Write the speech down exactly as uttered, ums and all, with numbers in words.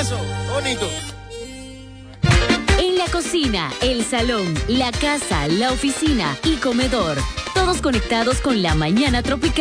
Eso, bonito. En la cocina, el salón, la casa, la oficina y comedor. Todos conectados con la mañana tropical.